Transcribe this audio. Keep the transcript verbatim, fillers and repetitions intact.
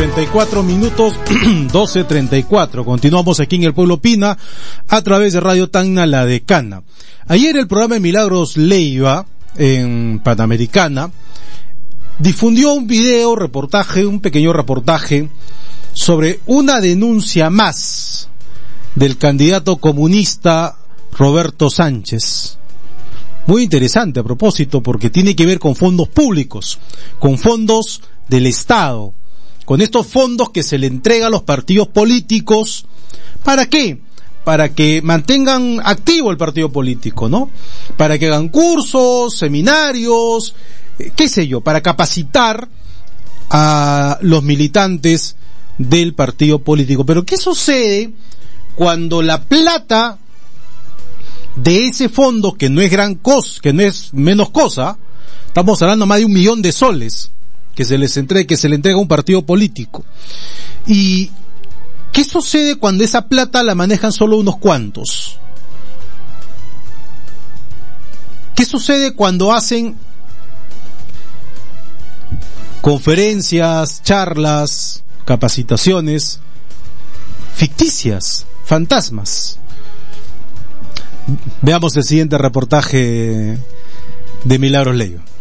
treinta y cuatro minutos, doce treinta y cuatro. Continuamos aquí en El Pueblo Opina a través de Radio Tacna La Decana. Ayer el programa de Milagros Leiva en Panamericana difundió un video, reportaje, un pequeño reportaje sobre una denuncia más del candidato comunista Roberto Sánchez. Muy interesante a propósito, porque tiene que ver con fondos públicos, con fondos del Estado, con estos fondos que se le entrega a los partidos políticos. ¿Para qué? Para que mantengan activo el partido político, ¿no? Para que hagan cursos, seminarios, eh, qué sé yo, para capacitar a los militantes del partido político. Pero ¿qué sucede cuando la plata de ese fondo, que no es gran cosa, que no es menos cosa, estamos hablando más de un millón de soles que se les entrega, que se le entrega a un partido político? ¿Y qué sucede cuando esa plata la manejan solo unos cuantos? ¿Qué sucede cuando hacen conferencias, charlas, capacitaciones ficticias, fantasmas? Veamos el siguiente reportaje de Milagros Leiva.